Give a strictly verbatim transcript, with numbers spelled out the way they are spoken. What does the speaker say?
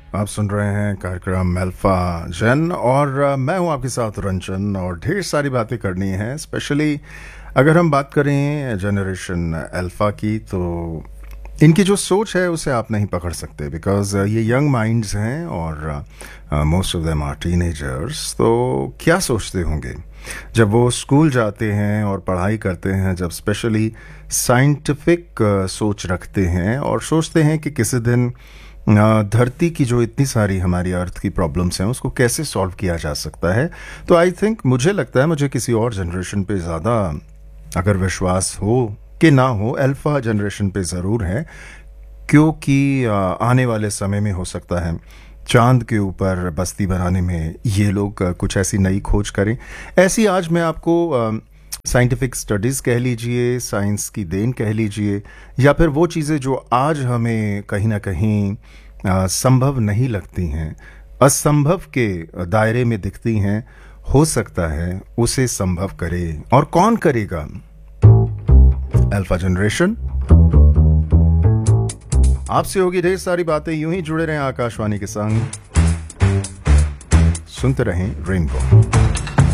आप सुन रहे हैं कार्यक्रम अल्फा जन और अ, मैं हूं आपके साथ रंजन और ढेर सारी बातें करनी है। स्पेशली अगर हम बात करें जनरेशन अल्फा की, तो इनकी जो सोच है उसे आप नहीं पकड़ सकते बिकॉज ये यंग माइंड्स हैं और most of them are teenagers. तो क्या सोचते होंगे जब वो स्कूल जाते हैं और पढ़ाई करते हैं, जब स्पेशली साइंटिफिक सोच रखते हैं और सोचते हैं कि किसी दिन अ, धरती की जो इतनी सारी हमारी अर्थ की प्रॉब्लम्स हैं उसको कैसे सॉल्व किया जा सकता है। तो आई थिंक मुझे लगता है मुझे किसी और जनरेशन पे ज़्यादा अगर विश्वास हो कि ना हो, अल्फा जनरेशन पे ज़रूर है, क्योंकि अ, आने वाले समय में हो सकता है चांद के ऊपर बस्ती बनाने में ये लोग अ, कुछ ऐसी नई खोज करें। ऐसी आज मैं आपको साइंटिफिक स्टडीज़ कह लीजिए, साइंस की देन कह लीजिए, या फिर वो चीज़ें जो आज हमें कहीं ना कहीं अ, संभव नहीं लगती हैं, असंभव के दायरे में दिखती हैं, हो सकता है उसे संभव करे। और कौन करेगा? Alpha generation. आपसे होगी ढेर सारी बातें, यूं ही जुड़े रहें आकाशवाणी के संग, सुनते रहें रेनबो।